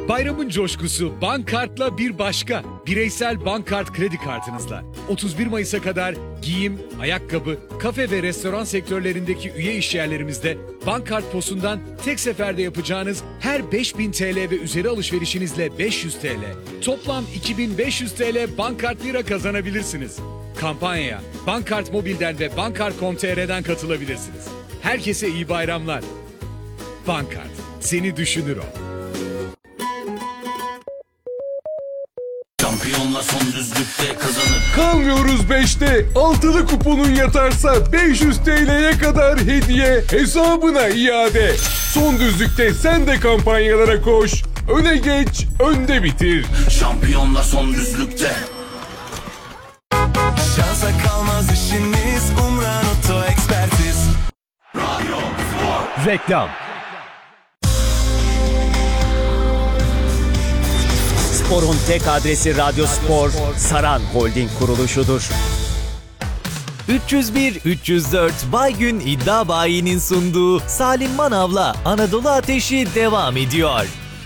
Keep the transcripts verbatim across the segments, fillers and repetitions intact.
Bayramın coşkusu Bankart'la bir başka. Bireysel Bankart kredi kartınızla. otuz bir Mayıs'a kadar giyim, ayakkabı, kafe ve restoran sektörlerindeki üye işyerlerimizde Bankart Posu'ndan tek seferde yapacağınız her beş bin T L ve üzeri alışverişinizle beş yüz T L, toplam iki bin beş yüz T L Bankart Lira kazanabilirsiniz. Kampanyaya Bankart Mobil'den ve bankart nokta com nokta t r'den katılabilirsiniz. Herkese iyi bayramlar. Bankart, seni düşünür o. Şampiyonlar son düzlükte kazanır. Kalmıyoruz beşte. Altılı kuponun yatarsa beş yüz T L'ye kadar hediye hesabına iade. Son düzlükte sen de kampanyalara koş. Öne geç, önde bitir. Şampiyonlar son düzlükte. Şansa kalmaz işiniz, Umran Oto Ekspertiz. Radyo Spor. Reklam. Spor'un tek adresi Radyo Spor, Saran Holding kuruluşudur. üç yüz bir üç yüz dört Baygün İddia Bayi'nin sunduğu Salim Manav'la Anadolu Ateşi devam ediyor.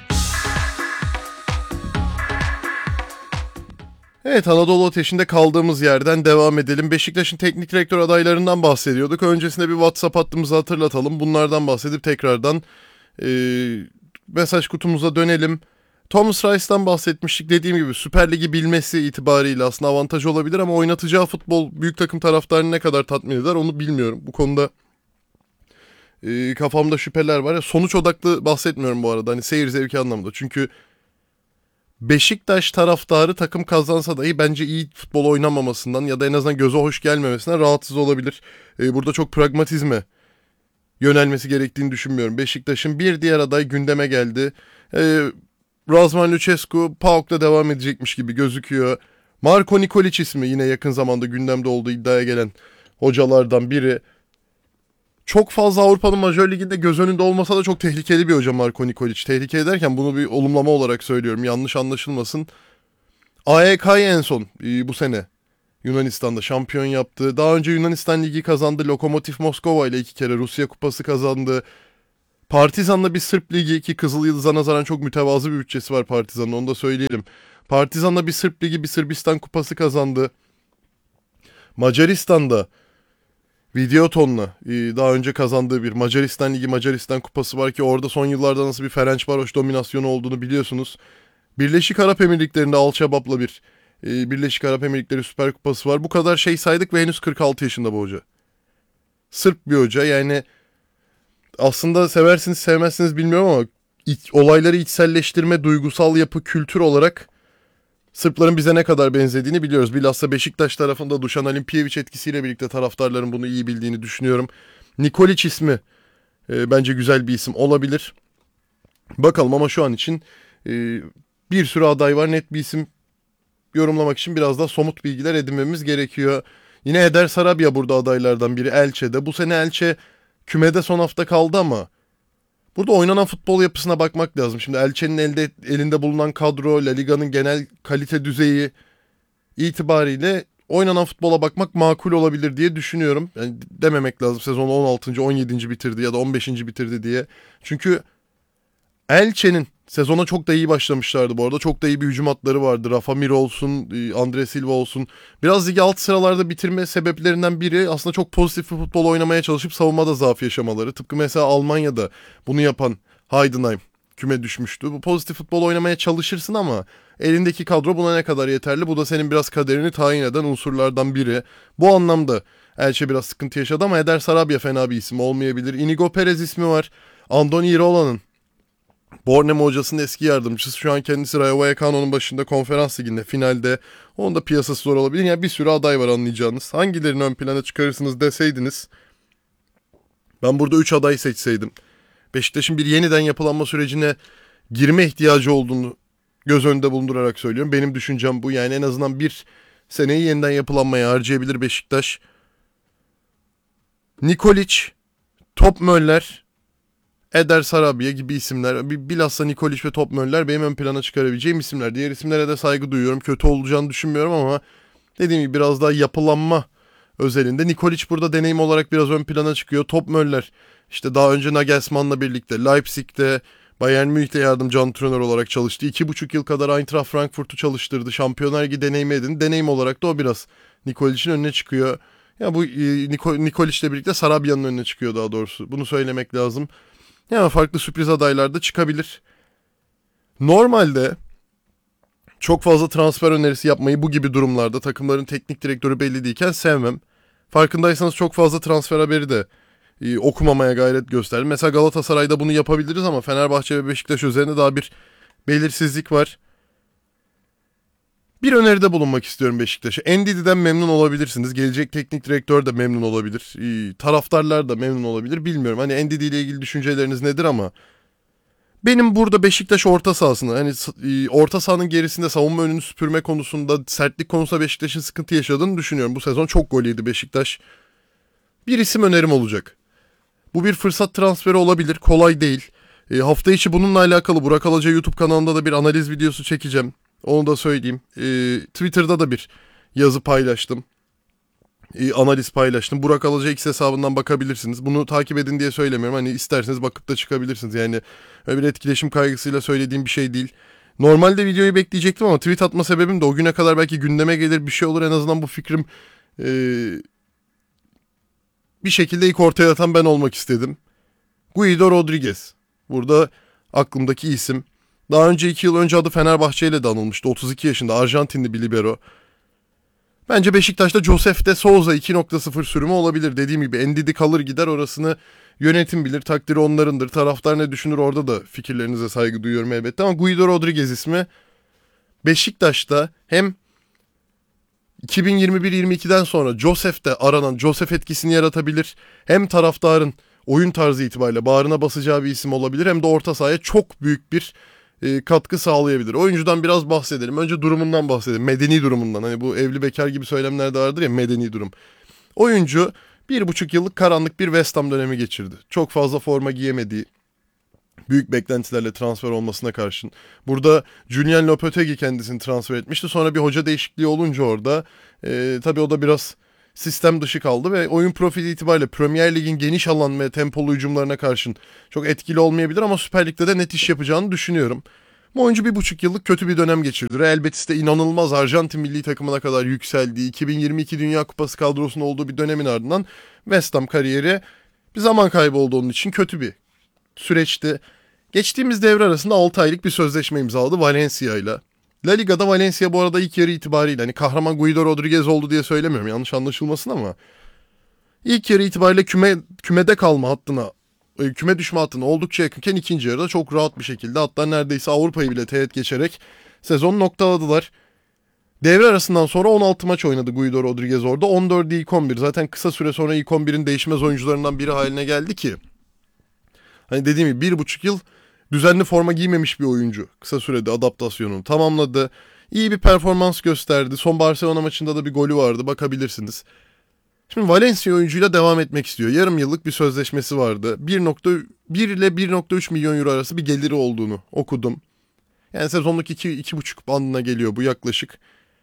Evet, Anadolu Ateşi'nde kaldığımız yerden devam edelim. Beşiktaş'ın teknik direktör adaylarından bahsediyorduk. Öncesinde bir WhatsApp hattımızı hatırlatalım. Bunlardan bahsedip tekrardan e, mesaj kutumuza dönelim. Thomas Rice'dan bahsetmiştik. Dediğim gibi Süper Lig'i bilmesi itibariyle aslında avantaj olabilir ama oynatacağı futbol büyük takım taraftarını ne kadar tatmin eder onu bilmiyorum. Bu konuda e, kafamda şüpheler var. Ya, sonuç odaklı bahsetmiyorum bu arada. Hani seyir zevki anlamında. Çünkü Beşiktaş taraftarı takım kazansa dahi bence iyi futbol oynamamasından ya da en azından göze hoş gelmemesinden rahatsız olabilir. Ee, burada çok pragmatizme yönelmesi gerektiğini düşünmüyorum. Beşiktaş'ın bir diğer aday gündeme geldi. Ee, Razvan Lucescu P A O K'la devam edecekmiş gibi gözüküyor. Marko Nikolic ismi yine yakın zamanda gündemde olduğu iddiaya gelen hocalardan biri. Çok fazla Avrupa'nın Majör Ligi'nde göz önünde olmasa da çok tehlikeli bir hoca Marko Nikolic. Tehlikeli derken bunu bir olumlama olarak söylüyorum. Yanlış anlaşılmasın. A E K'yı en son bu sene Yunanistan'da şampiyon yaptı. Daha önce Yunanistan Ligi kazandı. Lokomotiv Moskova ile iki kere Rusya Kupası kazandı. Partizan'la bir Sırp Ligi, ki Kızıl Yıldız'a nazaran çok mütevazı bir bütçesi var Partizan'ın, onu da söyleyelim. Partizan'la bir Sırp Ligi, bir Sırbistan Kupası kazandı. Macaristan'da Videoton'la daha önce kazandığı bir Macaristan Ligi, Macaristan Kupası var ki orada son yıllarda nasıl bir Ferencvaros dominasyonu olduğunu biliyorsunuz. Birleşik Arap Emirlikleri'nde Al-Şebab'la bir Birleşik Arap Emirlikleri Süper Kupası var. Bu kadar şey saydık ve henüz kırk altı yaşında bu hoca. Sırp bir hoca, yani aslında seversiniz sevmezsiniz bilmiyorum ama iç, olayları içselleştirme, duygusal yapı, kültür olarak Sırpların bize ne kadar benzediğini biliyoruz. Bilhassa Beşiktaş tarafında Dušan Alimpijević etkisiyle birlikte taraftarların bunu iyi bildiğini düşünüyorum. Nikolic ismi e, bence güzel bir isim olabilir. Bakalım ama şu an için e, bir sürü aday var. Net bir isim yorumlamak için biraz daha somut bilgiler edinmemiz gerekiyor. Yine Eder Sarabia burada adaylardan biri, Elche'de. Bu sene Elche kümede son hafta kaldı ama burada oynanan futbol yapısına bakmak lazım. Şimdi Elche'nin elde, elinde bulunan kadro, La Liga'nın genel kalite düzeyi itibariyle oynanan futbola bakmak makul olabilir diye düşünüyorum. Yani dememek lazım sezonu on altıncı on yedinci bitirdi ya da on beşinci bitirdi diye. Çünkü Elche'nin sezona çok da iyi başlamışlardı bu arada. Çok da iyi bir hücum hatları vardı. Rafa Mir olsun, Andre Silva olsun. Biraz ligi alt sıralarda bitirme sebeplerinden biri aslında çok pozitif bir futbol oynamaya çalışıp savunmada zaaf yaşamaları. Tıpkı mesela Almanya'da bunu yapan Heidenheim küme düşmüştü. Bu pozitif futbol oynamaya çalışırsın ama elindeki kadro buna ne kadar yeterli? Bu da senin biraz kaderini tayin eden unsurlardan biri. Bu anlamda Elche biraz sıkıntı yaşadı ama Eder Sarabia fena bir isim olmayabilir. Inigo Perez ismi var. Andoni Irola'nın, Borneo hocasının eski yardımcısı. Şu an kendisi Rayo Vallecano'nun başında konferans liginde finalde. Onun da piyasası zor olabilir. Yani bir sürü aday var anlayacağınız. Hangilerini ön plana çıkarırsınız deseydiniz. Ben burada üç aday seçseydim. Beşiktaş'ın bir yeniden yapılanma sürecine girme ihtiyacı olduğunu göz önünde bulundurarak söylüyorum. Benim düşüncem bu. Yani en azından bir seneyi yeniden yapılanmaya harcayabilir Beşiktaş. Nikolic, Topmöller, Eder Sarabia gibi isimler. Bilhassa Nikolic ve Topmöller benim ön plana çıkarabileceğim isimler. Diğer isimlere de saygı duyuyorum. Kötü olacağını düşünmüyorum ama dediğim gibi biraz daha yapılanma özelinde. Nikolic burada deneyim olarak biraz ön plana çıkıyor. Topmöller işte daha önce Nagelsmann'la birlikte Leipzig'te, Bayern Münih'te yardımcı antrenör olarak çalıştı. İki buçuk yıl kadar Eintracht Frankfurt'u çalıştırdı. Şampiyonlar Ligi deneyimi edin. Deneyim olarak da o biraz Nikolic'in önüne çıkıyor. Ya bu e, Niko, Nikolic'le birlikte Sarabya'nın önüne çıkıyor daha doğrusu. Bunu söylemek lazım. Yani farklı sürpriz adaylar da çıkabilir. Normalde çok fazla transfer önerisi yapmayı bu gibi durumlarda takımların teknik direktörü belli değilken sevmem. Farkındaysanız çok fazla transfer haberi de e, okumamaya gayret gösterdim. Mesela Galatasaray'da bunu yapabiliriz ama Fenerbahçe ve Beşiktaş üzerinde daha bir belirsizlik var. Bir öneride bulunmak istiyorum Beşiktaş'a. Ndidi'den memnun olabilirsiniz. Gelecek teknik direktör de memnun olabilir. E, taraftarlar da memnun olabilir. Bilmiyorum. Hani Ndidi ile ilgili düşünceleriniz nedir ama benim burada Beşiktaş orta sahasını, hani e, orta sahanın gerisinde savunma önünü süpürme konusunda, sertlik konusunda Beşiktaş'ın sıkıntı yaşadığını düşünüyorum. Bu sezon çok gol yedi Beşiktaş. Bir isim önerim olacak. Bu bir fırsat transferi olabilir. Kolay değil. E, hafta içi bununla alakalı Burak Alaca YouTube kanalında da bir analiz videosu çekeceğim. Onu da söyleyeyim. E, Twitter'da da bir yazı paylaştım. E, analiz paylaştım. Burak Alaca X hesabından bakabilirsiniz. Bunu takip edin diye söylemiyorum. Hani isterseniz bakıp da çıkabilirsiniz. Yani öyle bir etkileşim kaygısıyla söylediğim bir şey değil. Normalde videoyu bekleyecektim ama tweet atma sebebim de o güne kadar belki gündeme gelir bir şey olur. En azından bu fikrim e, bir şekilde ilk ortaya atan ben olmak istedim. Guido Rodriguez. Burada aklımdaki isim. Daha önce iki yıl önce adı Fenerbahçe ile de anılmıştı. otuz iki yaşında Arjantinli bir libero. Bence Beşiktaş'ta Josef de Souza iki nokta sıfır sürümü olabilir. Dediğim gibi Ndidi kalır gider, orasını yönetim bilir. Takdiri onlarındır. Taraftar ne düşünür, orada da fikirlerinize saygı duyuyorum elbette. Ama Guido Rodriguez ismi Beşiktaş'ta hem iki bin yirmi bir yirmi ikiden sonra Josef'te aranan Josef etkisini yaratabilir. Hem taraftarın oyun tarzı itibariyle bağrına basacağı bir isim olabilir. Hem de orta sahaya çok büyük bir e, katkı sağlayabilir. Oyuncudan biraz bahsedelim. Önce durumundan bahsedelim. Medeni durumundan. Hani bu evli bekar gibi söylemler de vardır ya, medeni durum. Oyuncu bir buçuk yıllık karanlık bir West Ham dönemi geçirdi. Çok fazla forma giyemediği, büyük beklentilerle transfer olmasına karşın. Burada Julian Lopetegui kendisini transfer etmişti. Sonra bir hoca değişikliği olunca orada e, tabii o da biraz sistem dışı kaldı ve oyun profili itibariyle Premier Lig'in geniş alan ve tempolu hücumlarına karşın çok etkili olmayabilir ama Süper Lig'de de net iş yapacağını düşünüyorum. Bu oyuncu bir buçuk yıllık kötü bir dönem geçirdi. Real Betis'te inanılmaz Arjantin milli takımına kadar yükseldiği, iki bin yirmi iki Dünya Kupası kadrosunda olduğu bir dönemin ardından West Ham kariyeri bir zaman kaybı oldu onun için, kötü bir süreçti. Geçtiğimiz devre arasında altı aylık bir sözleşme imzaladı Valencia ile. La Liga'da Valencia bu arada ilk yarı itibariyle, hani kahraman Guido Rodriguez oldu diye söylemiyorum, yanlış anlaşılmasın ama ilk yarı itibariyle küme, kümede kalma hattına, küme düşme hattına oldukça yakınken ikinci yarıda çok rahat bir şekilde, hatta neredeyse Avrupa'yı bile teğet geçerek sezonu noktaladılar. Devre arasından sonra on altı maç oynadı Guido Rodriguez orada. on dördü ilk on bir. Zaten kısa süre sonra ilk on birin değişmez oyuncularından biri haline geldi ki, hani dediğim gibi bir buçuk yıl düzenli forma giymemiş bir oyuncu. Kısa sürede adaptasyonunu tamamladı. İyi bir performans gösterdi. Son Barcelona maçında da bir golü vardı. Bakabilirsiniz. Şimdi Valencia oyuncuyla devam etmek istiyor. Yarım yıllık bir sözleşmesi vardı. bir nokta bir ile bir nokta üç milyon euro arası bir geliri olduğunu okudum. Yani sezonluk iki iki buçuk bandına geliyor bu yaklaşık.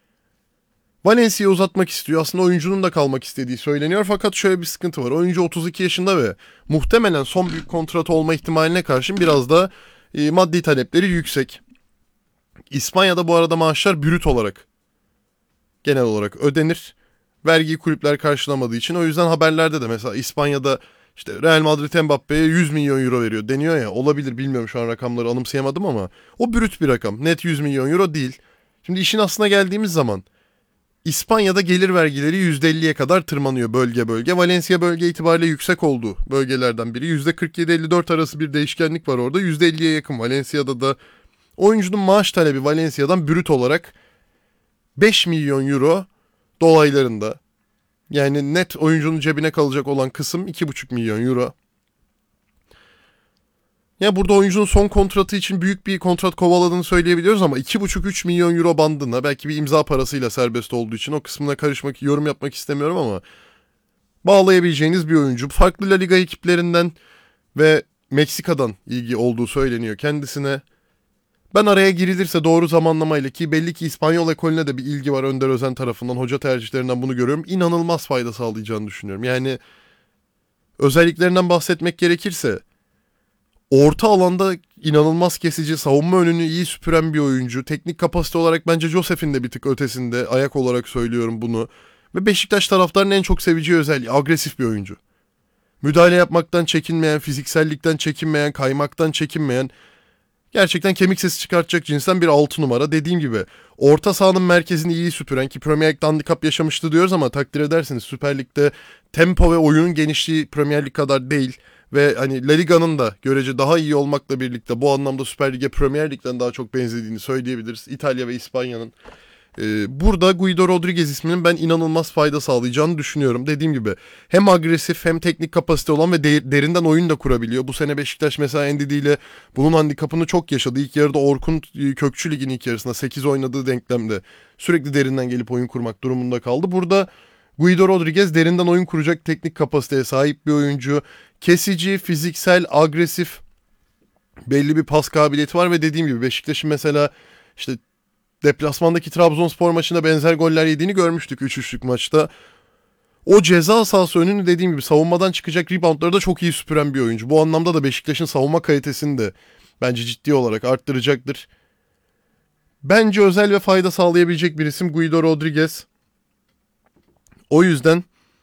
Valencia'yı uzatmak istiyor. Aslında oyuncunun da kalmak istediği söyleniyor. Fakat şöyle bir sıkıntı var. Oyuncu otuz iki yaşında ve muhtemelen son büyük kontratı olma ihtimaline karşın biraz da e, maddi talepleri yüksek. İspanya'da bu arada maaşlar brüt olarak, genel olarak ödenir. Vergiyi kulüpler karşılamadığı için. O yüzden haberlerde de mesela İspanya'da işte Real Madrid Mbappe'ye yüz milyon euro veriyor deniyor ya. Olabilir, bilmiyorum, şu an rakamları anımsayamadım ama o brüt bir rakam. Net yüz milyon euro değil. Şimdi işin aslına geldiğimiz zaman İspanya'da gelir vergileri yüzde elliye kadar tırmanıyor bölge bölge. Valencia bölge itibariyle yüksek olduğu bölgelerden biri. yüzde kırk yedi elli dört arası bir değişkenlik var orada. yüzde elliye yakın. Valencia'da da oyuncunun maaş talebi Valencia'dan brüt olarak beş milyon euro dolaylarında. Yani net oyuncunun cebine kalacak olan kısım iki buçuk milyon euro. Ya burada oyuncunun son kontratı için büyük bir kontrat kovaladığını söyleyebiliyoruz ama iki buçuk üç milyon euro bandına, belki bir imza parasıyla serbest olduğu için o kısmına karışmak, yorum yapmak istemiyorum ama bağlayabileceğiniz bir oyuncu. Farklı La Liga ekiplerinden ve Meksika'dan ilgi olduğu söyleniyor kendisine. Ben araya girilirse doğru zamanlamayla, ki belli ki İspanyol ekolüne de bir ilgi var Önder Özen tarafından, hoca tercihlerinden bunu görüyorum. İnanılmaz fayda sağlayacağını düşünüyorum. Yani özelliklerinden bahsetmek gerekirse Orta alanda inanılmaz kesici, savunma önünü iyi süpüren bir oyuncu. Teknik kapasite olarak bence Josef'in de bir tık ötesinde. Ayak olarak söylüyorum bunu. Ve Beşiktaş taraftarının en çok seveceği özelliği agresif bir oyuncu. Müdahale yapmaktan çekinmeyen, fiziksellikten çekinmeyen, kaymaktan çekinmeyen, gerçekten kemik sesi çıkartacak cinsten bir altı numara. Dediğim gibi orta sahanın merkezini iyi süpüren, ki Premier Lig'de handikap yaşamıştı diyoruz ama takdir edersiniz Süper Lig'de tempo ve oyunun genişliği Premier Lig kadar değil. Ve hani La Liga'nın da görece daha iyi olmakla birlikte bu anlamda Süper Lig'e Premier Lig'den daha çok benzediğini söyleyebiliriz. İtalya ve İspanya'nın. Ee, burada Guido Rodriguez isminin ben inanılmaz fayda sağlayacağını düşünüyorum. Dediğim gibi hem agresif hem teknik kapasite olan ve de- derinden oyun da kurabiliyor. Bu sene Beşiktaş mesela Ndidi ile bunun handikapını çok yaşadı. İlk yarıda Orkun Kökçü Lig'in ilk yarısında sekiz oynadığı denklemde sürekli derinden gelip oyun kurmak durumunda kaldı. Burada Guido Rodriguez derinden oyun kuracak teknik kapasiteye sahip bir oyuncu. Kesici, fiziksel, agresif, belli bir pas kabiliyeti var ve dediğim gibi Beşiktaş'ın mesela işte deplasmandaki Trabzonspor maçında benzer goller yediğini görmüştük üç üçlük maçta. O ceza sahası önünü dediğim gibi savunmadan çıkacak reboundları da çok iyi süpüren bir oyuncu. Bu anlamda da Beşiktaş'ın savunma kalitesini de bence ciddi olarak arttıracaktır. Bence özel ve fayda sağlayabilecek bir isim Guido Rodriguez. O yüzden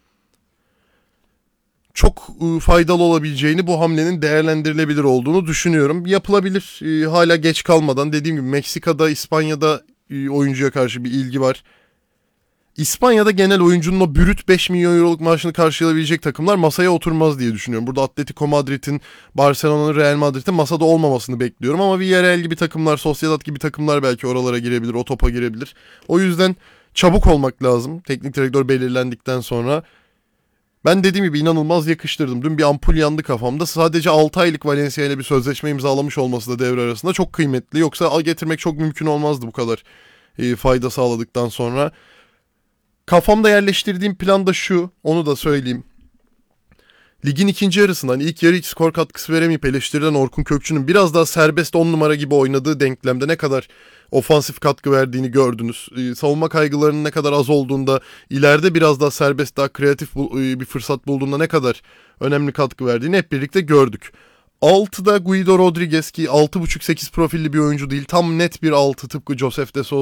çok faydalı olabileceğini, bu hamlenin değerlendirilebilir olduğunu düşünüyorum. Yapılabilir, hala geç kalmadan. Dediğim gibi Meksika'da, İspanya'da oyuncuya karşı bir ilgi var. İspanya'da genel oyuncunun o brüt beş milyon euroluk maaşını karşılayabilecek takımlar masaya oturmaz diye düşünüyorum. Burada Atletico Madrid'in, Barcelona'nın, Real Madrid'in masada olmamasını bekliyorum. Ama Villarreal gibi takımlar, Sociedad gibi takımlar belki oralara girebilir, o topa girebilir. O yüzden çabuk olmak lazım teknik direktör belirlendikten sonra. Ben dediğim gibi inanılmaz yakıştırdım. Dün bir ampul yandı kafamda. Sadece altı aylık Valencia ile bir sözleşme imzalamış olması da devre arasında çok kıymetli. Yoksa al getirmek çok mümkün olmazdı bu kadar e, fayda sağladıktan sonra. Kafamda yerleştirdiğim plan da şu, onu da söyleyeyim. Ligin ikinci yarısından ilk yarı hiç skor katkısı veremeyip eleştirilen Orkun Kökçü'nün biraz daha serbest on numara gibi oynadığı denklemde ne kadar ofansif katkı verdiğini gördünüz. Ee, savunma kaygılarının ne kadar az olduğunda, ileride biraz daha serbest, daha kreatif bu, e, bir fırsat bulduğunda ne kadar önemli katkı verdiğini hep birlikte gördük. altıda Guido Rodriguez, ki altı buçuk sekiz profilli bir oyuncu değil, tam net bir altı, tıpkı Josef de Souza